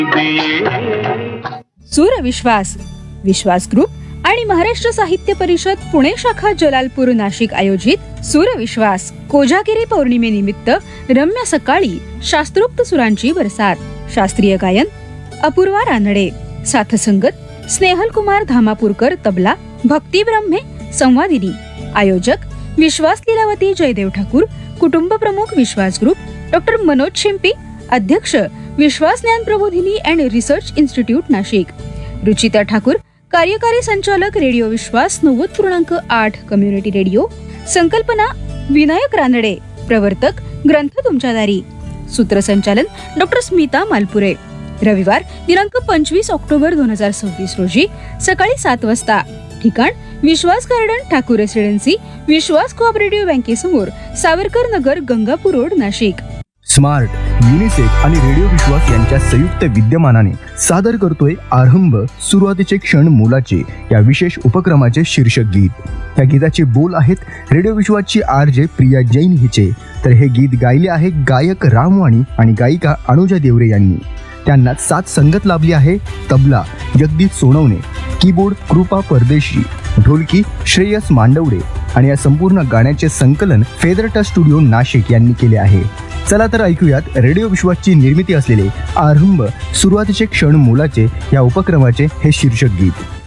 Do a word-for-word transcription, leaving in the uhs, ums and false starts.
सूरविश्वास विश्वास group आणि महाराष्ट्र साहित्य परिषद पुणे शाखा जलालपूर नाशिक आयोजित सूरविश्वास कोजागिरी पौर्णिमेनिमित्त रम्य सकाळी शास्त्रोक्त सुरांची बरसात. शास्त्रीय गायन अपूर्वा रानडे, साथसंगत स्नेहल कुमार धामापूरकर तबला, भक्ती ब्रह्मे संवादिनी. आयोजक विश्वास लीलावती जयदेव ठाकूर, कुटुंब प्रमुख विश्वास ग्रुप, डॉक्टर मनोज शिंपी, अध्यक्ष विश्वास ज्ञान प्रबोधिनी and research institute Nashik. Ruchita Thakur, कार्यकारी संचालक रेडिओ विश्वास नव्वद पूर्णांक आठ कम्युनिटी रेडिओ. संकल्पना विनायक रानडे, प्रवर्तक ग्रंथ तुमच्या दारी. सूत्रसंचालन डॉक्टर स्मिता मालपुरे. रविवार दिनांक पंचवीस ऑक्टोबर दोन हजार सव्वीस रोजी सकाळी सात वाजता. ठिकाण विश्वास गार्डन, ठाकूर रेसिडेन्सी, विश्वास cooperative बँकेसमोर, Savarkar Nagar, Gangapur road, Nashik. Smart, UNICEF आणि रेडिओ विश्वास यांच्या संयुक्त विद्यमानाने सादर करतोय आरंभ सुरुवातीचे क्षण मोलाचे या विशेष उपक्रमाचे शीर्षक गीत. या गीताचे बोल आहेत radio विश्वासची R J Priya Jain हिचे. तर हे गीत गायले आहे गायक रामवाणी आणि गायिका अनुजा देवरे यांनी. त्यांना साथ संगत लाभली आहे तबला जगदीश सोनवणे, कीबोर्ड कृपा परदेशी, ढोलकी श्रेयस मांडवडे आणि या संपूर्ण गाण्याचे संकलन फेदर टच स्टुडिओ नाशिक यांनी केले आहे. चला तर ऐकूयात रेडिओ विश्वासची निर्मिती असलेले आरंभ सुरुवातीचे क्षण मोलाचे या उपक्रमाचे हे शीर्षक गीत.